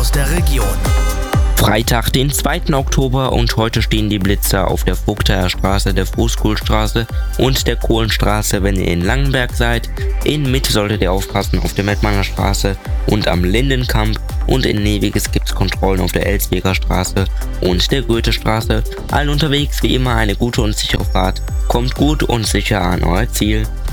aus der Region. Freitag, den 2. Oktober und heute stehen die Blitzer auf der Vogtaer Straße, der Fußkohlstraße und der Kohlenstraße, wenn ihr in Langenberg seid. In Mitte solltet ihr aufpassen auf der Mettmanner Straße und am Lindenkamp, und in Neviges gibt es Kontrollen auf der Elsweger Straße und der Goethestraße. Allen unterwegs wie immer eine gute und sichere Fahrt. Kommt gut und sicher an euer Ziel.